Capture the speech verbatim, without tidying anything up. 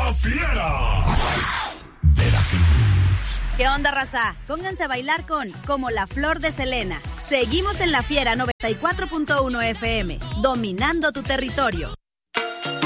La Fiera. Veracruz. ¿Qué onda, raza? Pónganse a bailar con Como la Flor de Selena. Seguimos en La Fiera noventa y cuatro punto uno F M, dominando tu territorio.